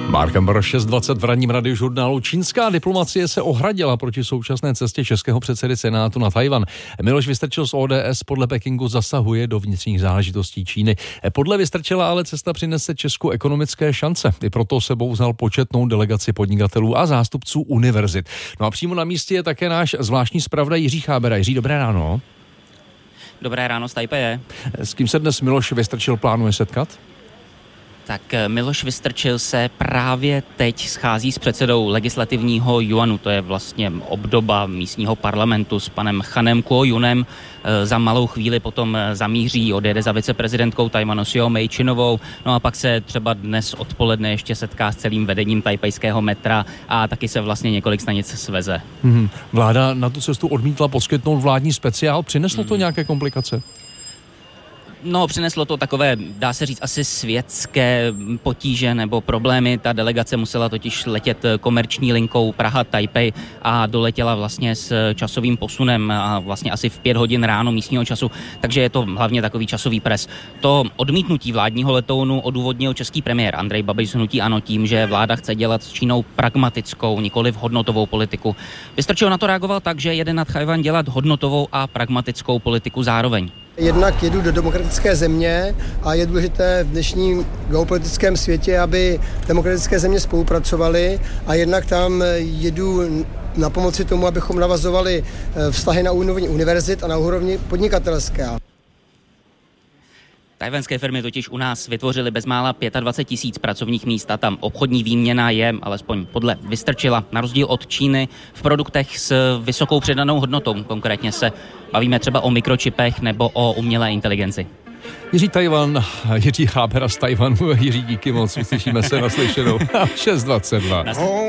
Mark Ember, 6:20 v ranním radiožurnálu. Čínská diplomacie se ohradila proti současné cestě českého předsedy Senátu na Tchaj-wan. Miloš Vystrčil z ODS podle Pekingu zasahuje do vnitřních záležitostí Číny. Podle Vystrčila ale cesta přinese Česku ekonomické šance. I proto sebou vzal početnou delegaci podnikatelů a zástupců univerzit. No a přímo na místě je také náš zvláštní zpravodaj Jiří Chábera. Jiří, dobré ráno. Dobré ráno z Tajpeje. S kým se dnes Miloš Vystrčil plánuje setkat? Tak Miloš Vystrčil se právě teď schází s předsedou legislativního Yuanu, to je vlastně obdoba místního parlamentu, s panem Chanem Kuo-junem. Za malou chvíli potom zamíří, odjede za viceprezidentkou Tchaj-wanu Siou Mei-chinovou, no a pak se třeba dnes odpoledne ještě setká s celým vedením tajpejského metra a taky se vlastně několik stanic sveze. Vláda na tu cestu odmítla poskytnout vládní speciál, přineslo to nějaké komplikace? No, přineslo to takové, dá se říct, asi světské potíže nebo problémy. Ta delegace musela totiž letět komerční linkou Praha-Tajpej a doletěla vlastně s časovým posunem a vlastně asi v 5 hodin ráno místního času, takže je to hlavně takový časový pres. To odmítnutí vládního letounu odůvodnil český premiér Andrej Babiš z hnutí ANO tím, že vláda chce dělat s Čínou pragmatickou, nikoliv hodnotovou politiku. Vystrčil na to reagoval tak, že jede na Tchaj-wan dělat hodnotovou a pragmatickou politiku zároveň. Jednak jedu do demokratické země a je důležité v dnešním geopolitickém světě, aby demokratické země spolupracovaly, a jednak tam jedu na pomoci tomu, abychom navazovali vztahy na úrovni univerzit a na úrovni podnikatelské. Tajvanské firmy totiž u nás vytvořily bezmála 25 000 pracovních míst a tam obchodní výměna je, alespoň podle Vystrčila, na rozdíl od Číny, v produktech s vysokou přidanou hodnotou. Konkrétně se bavíme třeba o mikročipech nebo o umělé inteligenci. Jiří Chábera z Tchaj-wanu. Jiří, díky moc, uslyšíme se naslyšenou. 6:22.